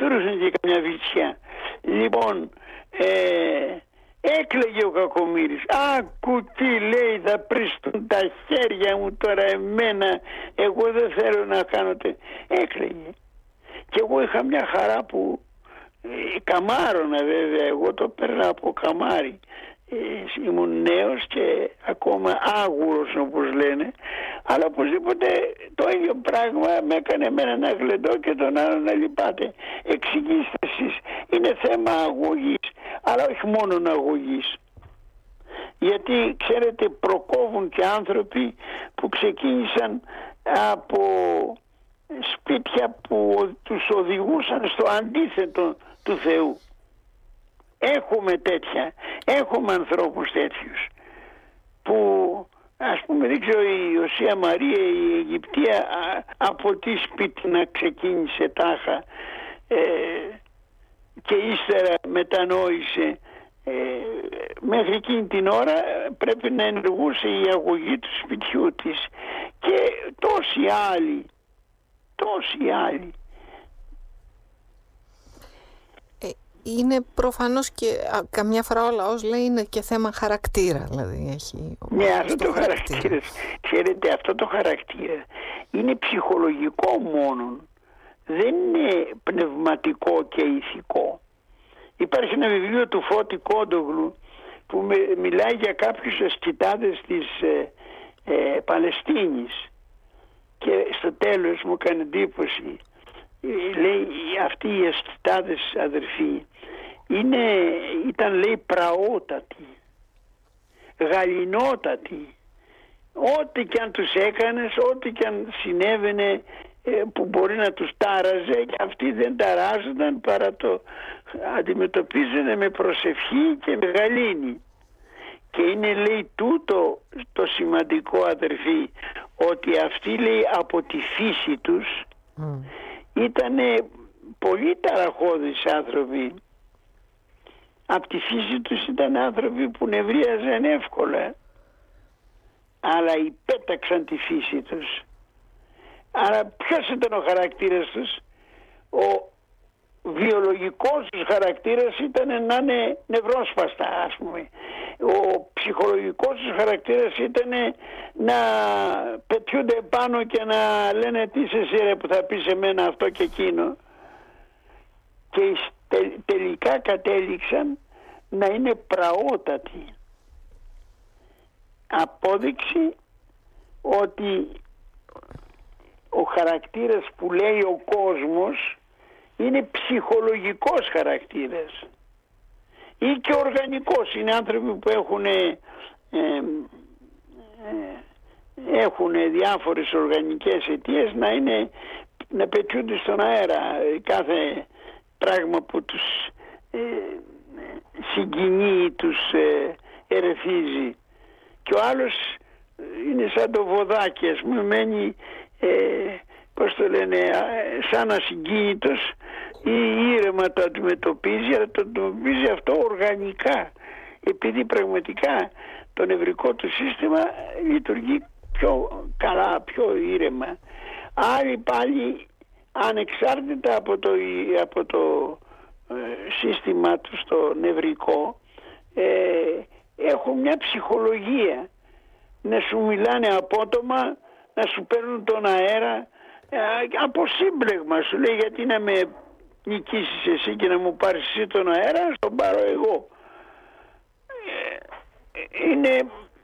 του ρίχνουν και καμιά βυτσιά. Λοιπόν, έκλαιγε ο Κακομοίρης. Άκου τι λέει, θα πρίστουν τα χέρια μου τώρα εμένα, εγώ δεν θέλω να κάνω Έκλαιγε. Και εγώ είχα μια χαρά που καμάρωνα βέβαια, εγώ το παίρνα από καμάρι. Ήμουν νέος και ακόμα άγουρος όπως λένε, αλλά οπωσδήποτε το ίδιο πράγμα με έκανε εμένα να γλεντώ και τον άλλο να λυπάται. Εξηγήστε εσείς, είναι θέμα αγωγής, αλλά όχι μόνο αγωγής. Γιατί ξέρετε, προκόβουν και άνθρωποι που ξεκίνησαν από σπίτια που τους οδηγούσαν στο αντίθετο του Θεού. Έχουμε τέτοια, έχουμε ανθρώπους τέτοιους που, ας πούμε, δεν ξέρω, η Οσία Μαρία η Αιγυπτία από τι σπίτι να ξεκίνησε τάχα και ύστερα μετανόησε, μέχρι εκείνη την ώρα πρέπει να ενεργούσε η αγωγή του σπιτιού της και τόσοι άλλοι. Είναι προφανώς και καμιά φορά ο λαός λέει είναι και θέμα χαρακτήρα, δηλαδή έχει... Ναι, αυτό το χαρακτήρα. Ξέρετε, αυτό το χαρακτήρα είναι ψυχολογικό μόνον, δεν είναι πνευματικό και ηθικό. Υπάρχει ένα βιβλίο του Φώτη Κόντογλου που μιλάει για κάποιους ασκητάδες της Παλαιστίνης και στο τέλος μου έκανε εντύπωση. Λέει, αυτοί οι ασκητάδες αδερφοί ήταν λέει πραότατοι, γαληνότατοι. Ό,τι και αν τους έκανες, ό,τι και αν συνέβαινε που μπορεί να τους τάραζε, και αυτοί δεν ταράζονταν παρά το αντιμετωπίζανε με προσευχή και με γαλήνη. Και είναι λέει τούτο το σημαντικό, αδερφοί, ότι αυτοί λέει από τη φύση τους ήτανε πολύ ταραχώδεις άνθρωποι. Από τη φύση τους ήταν άνθρωποι που νευρίαζαν εύκολα, αλλά υπέταξαν τη φύση τους. Άρα ποιος ήταν ο χαρακτήρας τους? Ο βιολογικός τους χαρακτήρας ήταν να είναι νευρόσπαστα, ας πούμε. Ο ψυχολογικός τους χαρακτήρας ήταν να πετιούνται πάνω και να λένε τι είσαι εσύ ρε που θα πεις εμένα αυτό και εκείνο. Και τελικά κατέληξαν να είναι πραότατοι. Απόδειξη ότι ο χαρακτήρας που λέει ο κόσμος είναι ψυχολογικός χαρακτήρας ή και οργανικός. Είναι άνθρωποι που έχουν διάφορες οργανικές αιτίες να πετιούνται στον αέρα. Κάθε πράγμα που τους συγκινεί, τους ερεθίζει. Και ο άλλος είναι σαν το βοδάκι, ας πούμε, μένει πώς το λένε, σαν ασυγκίνητος ή ήρεμα το αντιμετωπίζει, αλλά το αντιμετωπίζει αυτό οργανικά, επειδή πραγματικά το νευρικό του σύστημα λειτουργεί πιο καλά, πιο ήρεμα. Άλλοι πάλι ανεξάρτητα από το σύστημα του στο νευρικό έχουν μια ψυχολογία, να σου μιλάνε απότομα, να σου παίρνουν τον αέρα από σύμπλεγμα. Σου λέει, γιατί να με νικήσεις εσύ και να μου πάρεις εσύ τον αέρα, να τον πάρω εγώ. Είναι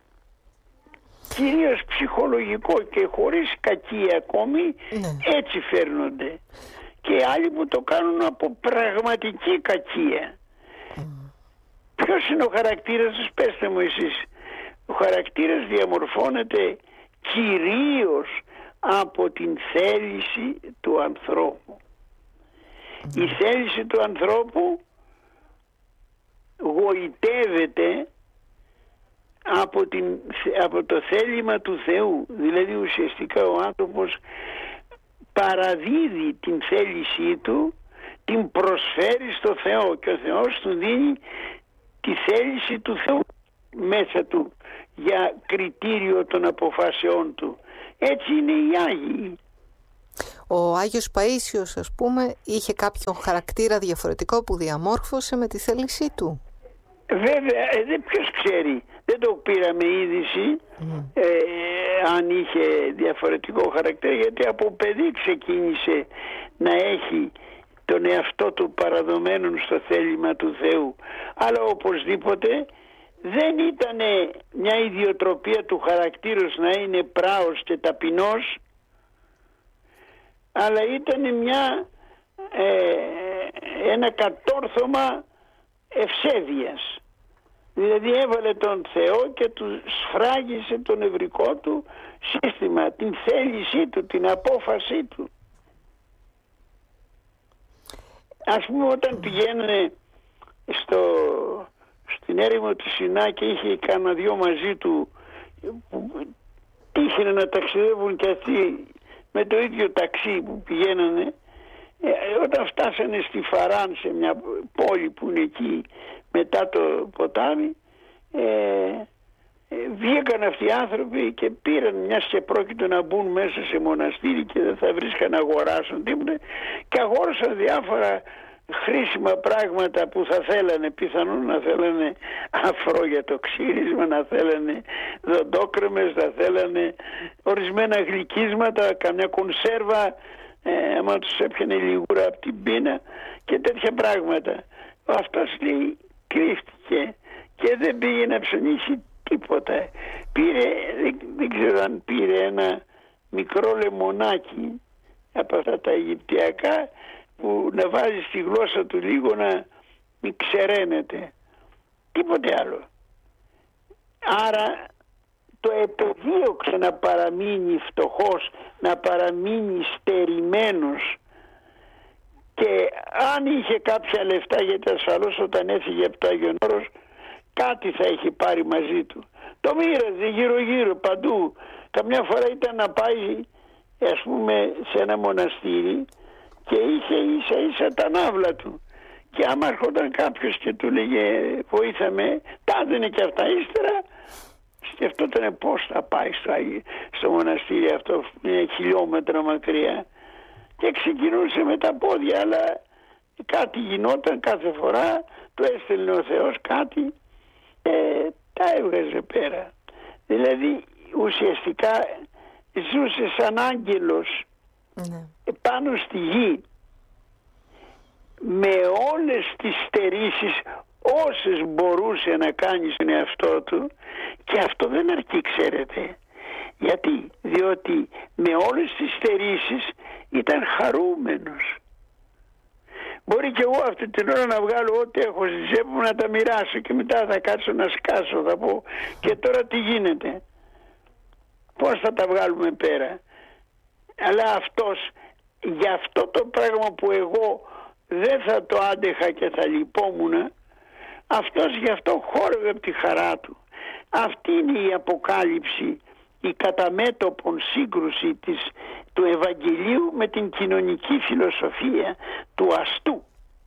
κυρίως ψυχολογικό και χωρίς κακία ακόμη, έτσι φέρνονται. Και άλλοι που το κάνουν από πραγματική κακία. Ποιος είναι ο χαρακτήρας τους, πέστε μου εσείς? Ο χαρακτήρας διαμορφώνεται κυρίως από την θέληση του ανθρώπου. Η θέληση του ανθρώπου γοητεύεται από το θέλημα του Θεού. Δηλαδή ουσιαστικά ο άνθρωπος παραδίδει την θέλησή του, την προσφέρει στο Θεό και ο Θεός του δίνει τη θέληση του Θεού μέσα του για κριτήριο των αποφάσεών του. Έτσι είναι οι Άγιοι. Ο Άγιος Παΐσιος, ας πούμε, είχε κάποιον χαρακτήρα διαφορετικό που διαμόρφωσε με τη θέλησή του. Βέβαια, ποιος ξέρει, δεν το πήραμε είδηση αν είχε διαφορετικό χαρακτήρα, γιατί από παιδί ξεκίνησε να έχει τον εαυτό του παραδομένον στο θέλημα του Θεού. Αλλά οπωσδήποτε δεν ήταν μια ιδιοτροπία του χαρακτήρος να είναι πράος και ταπεινός, αλλά ήταν ένα κατόρθωμα ευσέβειας. Δηλαδή έβαλε τον Θεό και του σφράγισε το νευρικό του σύστημα, την θέλησή του, την απόφασή του. Ας πούμε, όταν πηγαίνανε στην έρημο του Σινά και είχε κανένα δυο μαζί του που τύχαινε να ταξιδεύουν και αυτοί με το ίδιο ταξί που πηγαίνανε, όταν φτάσανε στη Φαράν, σε μια πόλη που είναι εκεί μετά το ποτάμι, βγήκαν αυτοί οι άνθρωποι και πήραν, μιας και πρόκειτο να μπουν μέσα σε μοναστήρι και δεν θα βρίσκαν να αγοράσουν τίποτα, και αγόρασαν διάφορα χρήσιμα πράγματα που θα θέλανε, πιθανόν να θέλανε αφρό για το ξύρισμα, να θέλανε δοντόκρεμες, να θέλανε ορισμένα γλυκίσματα, καμιά κονσέρβα, άμα τους έπιανε λιγούρα από την πείνα και τέτοια πράγματα. Αυτός, λέει, κρύφτηκε και δεν πήγε να ψωνίσει τίποτα. Δεν ξέρω αν πήρε ένα μικρό λεμονάκι από αυτά τα αιγυπτιακά που να βάζει στη γλώσσα του λίγο να μην ξεραίνεται. Τίποτε άλλο. Άρα το επεδίωξε να παραμείνει φτωχός, να παραμείνει στερημένος, και αν είχε κάποια λεφτά, γιατί ασφαλώς όταν έφυγε από το Άγιον Όρος κάτι θα είχε πάρει μαζί του, το μοίραζε γύρω γύρω παντού. Καμιά φορά ήταν να πάει, ας πούμε, σε ένα μοναστήρι και είχε ίσα ίσα τα ναύλα του, και άμα έρχονταν κάποιος και του λέγε βοήθαμε, τα έδινε και αυτά. Ύστερα σκεφτόταν πώς θα πάει στο μοναστήρι αυτό, 1 χιλιόμετρα μακριά, και ξεκινούσε με τα πόδια, αλλά κάτι γινόταν κάθε φορά, του έστελνε ο Θεός κάτι, τα έβγαζε πέρα. Δηλαδή ουσιαστικά ζούσε σαν άγγελος πάνω στη γη, με όλες τις στερήσεις όσες μπορούσε να κάνει στον εαυτό του, και αυτό δεν αρκεί, ξέρετε. Γιατί? Διότι με όλες τις στερήσεις ήταν χαρούμενος. Μπορεί και εγώ αυτή την ώρα να βγάλω ό,τι έχω στη τσέπη μου να τα μοιράσω και μετά θα κάτσω να σκάσω, θα πω και τώρα τι γίνεται, πώς θα τα βγάλουμε πέρα. Αλλά αυτός, για αυτό το πράγμα που εγώ δεν θα το άντεχα και θα λυπόμουν, αυτός γι' αυτό χόρευε από τη χαρά του. Αυτή είναι η αποκάλυψη, η καταμέτωπον σύγκρουση του Ευαγγελίου με την κοινωνική φιλοσοφία του αστού.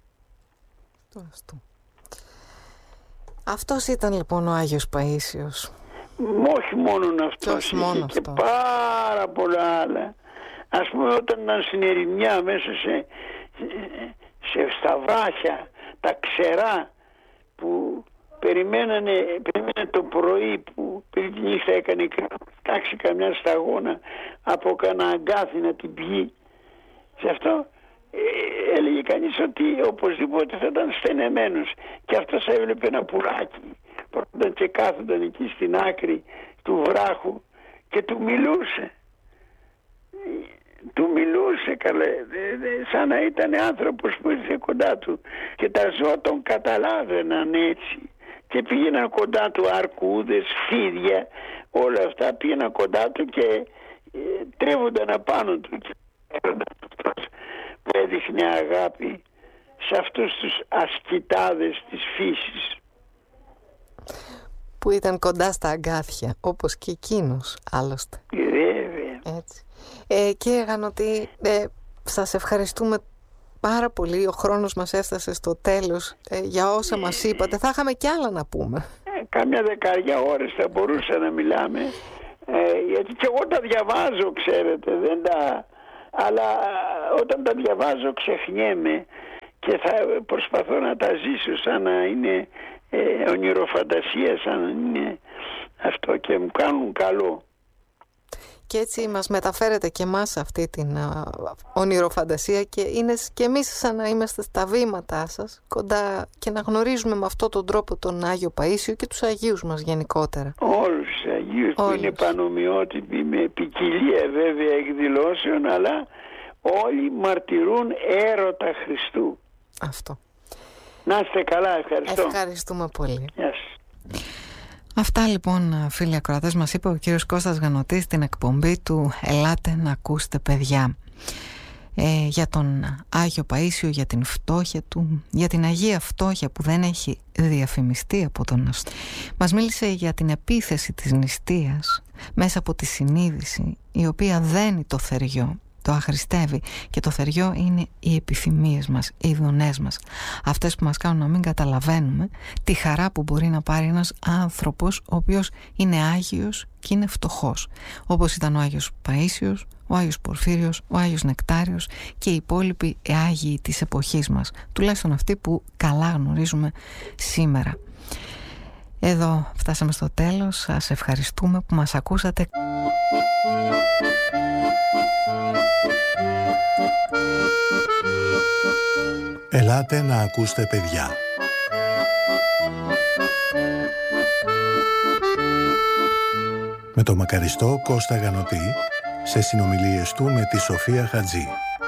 Αυτός ήταν λοιπόν ο Άγιος Παΐσιος. Όχι μόνο αυτός, είχε και πάρα πολλά άλλα. Ας πούμε, όταν ήταν στην ερημιά μέσα στα βράχια, τα ξερά που περιμένανε το πρωί, που πριν τη νύχτα έκανε τάξει καμιά σταγόνα από κανένα αγκάθι να την πιει, σε αυτό έλεγε κανείς ότι οπωσδήποτε θα ήταν στενεμένος, και αυτός έβλεπε ένα πουλάκι πρώτα και κάθονταν εκεί στην άκρη του βράχου και του μιλούσε. Του μιλούσε, καλέ, σαν να ήταν άνθρωπος που ήρθε κοντά του, και τα ζώα τον καταλάβαιναν έτσι και πήγαιναν κοντά του, αρκούδες, φίδια, όλα αυτά πήγαιναν κοντά του και τρέβονταν απάνω του, και που έδειχνε αγάπη σε αυτούς τους ασκητάδες της φύσης που ήταν κοντά στα αγκάθια, όπως και εκείνος άλλωστε. Βέβαια. Έτσι. Κύριε Γανωτή, σας ευχαριστούμε πάρα πολύ. Ο χρόνος μας έφτασε στο τέλος για όσα μας είπατε. Θα είχαμε κι άλλα να πούμε. Κάμια 10 ώρες θα μπορούσα να μιλάμε, γιατί και εγώ τα διαβάζω, ξέρετε, αλλά όταν τα διαβάζω ξεχνιέμαι και θα προσπαθώ να τα ζήσω σαν να είναι ονειροφαντασία, σαν να είναι αυτό, και μου κάνουν καλό. Και έτσι μας μεταφέρετε και εμάς αυτή την ονειροφαντασία και είναι και εμείς σαν να είμαστε στα βήματά σας κοντά και να γνωρίζουμε με αυτόν τον τρόπο τον Άγιο Παΐσιο και τους Αγίους μας γενικότερα. Όλους τους Αγίους που είναι πανομοιότυποι με ποικιλία βέβαια εκδηλώσεων, αλλά όλοι μαρτυρούν έρωτα Χριστού. Αυτό. Να είστε καλά, ευχαριστώ. Ευχαριστούμε πολύ. Γεια σας. Αυτά λοιπόν, φίλοι ακροατές, μας είπε ο κύριος Κώστας Γανωτής στην εκπομπή του «Ελάτε να ακούσετε, παιδιά», για τον Άγιο Παΐσιο, για την φτώχεια του, για την Αγία Φτώχεια που δεν έχει διαφημιστεί από τον αστό. Μας μίλησε για την επίθεση της νηστείας μέσα από τη συνείδηση, η οποία δένει το θεριό, το αχρηστεύει, και το θεριό είναι οι επιθυμίες μας, οι ειδονές μας, αυτές που μας κάνουν να μην καταλαβαίνουμε τη χαρά που μπορεί να πάρει ένας άνθρωπος ο οποίος είναι Άγιος και είναι φτωχός, όπως ήταν ο Άγιος Παΐσιος, ο Άγιος Πορφύριος, ο Άγιος Νεκτάριος και οι υπόλοιποι Άγιοι της εποχής μας, τουλάχιστον αυτοί που καλά γνωρίζουμε σήμερα. Εδώ φτάσαμε στο τέλος. Σας ευχαριστούμε που μας ακούσατε. Ελάτε να ακούσετε, παιδιά. Με το μακαριστό Κώστα Γανωτή σε συνομιλίες του με τη Σοφία Χατζή.